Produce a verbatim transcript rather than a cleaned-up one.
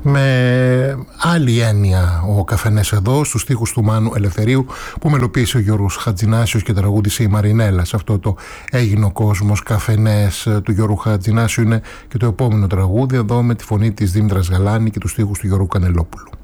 με άλλη έννοια ο καφενές εδώ, στους στίχους του Μάνου Ελευθερίου, που μελοποίησε ο Γιώργος Χατζηνάσιος και τραγούδισε η Μαρινέλα. Σε αυτό το έγινε ο κόσμος καφενές του Γιώργου Χατζηνάσιου είναι και το επόμενο τραγούδι εδώ, με τη φωνή της Δήμητρας Γαλάνη και τους στίχους του Γιώργου Κανελόπουλου.